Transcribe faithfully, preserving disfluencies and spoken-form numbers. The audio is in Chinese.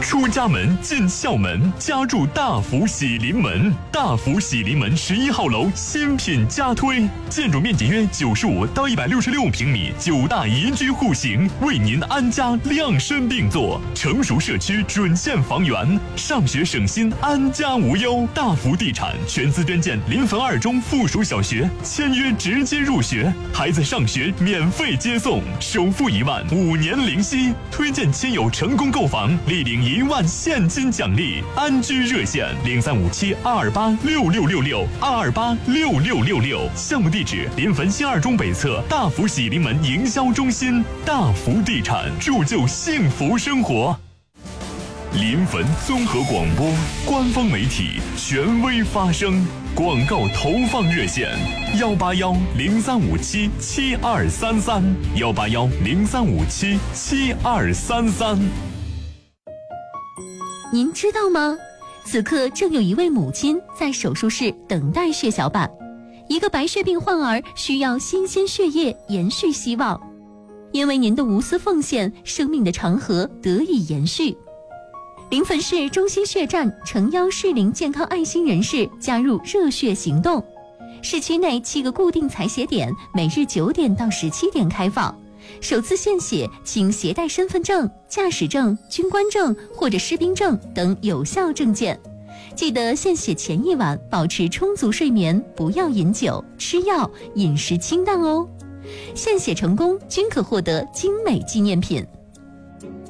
出家门进校门，家住大福喜临门。大福喜临门十一号楼新品加推，建筑面积约九十五到一百六十六平米，九大宜居户型，为您安家量身定做。成熟社区准线房源，上学省心，安家无忧。大福地产全资捐建临汾二中附属小学，签约直接入学，孩子上学免费接送，首付一万，五年零息。推荐亲友成功购房，立领一万现金奖励。安居热线零三五七二二八六六六六二二八六六六六。项目地址临汾新二中北侧大福喜临门营销中心。大福地产，铸就幸福生活。临汾综合广播官方媒体，权威发声。广告投放热线：幺八幺零三五七七二三三，幺八幺零三五七七二三三。 您知道吗？此刻正有一位母亲在手术室等待血小板，一个白血病患儿需要新鲜血液延续希望。因为您的无私奉献，生命的长河得以延续。临汾市中心血站诚邀适龄健康爱心人士加入热血行动。市区内七个固定采血点，每日九点到十七点开放。首次献血请携带身份证、驾驶证、军官证或者士兵证等有效证件。记得献血前一晚保持充足睡眠，不要饮酒、吃药，饮食清淡哦。献血成功均可获得精美纪念品。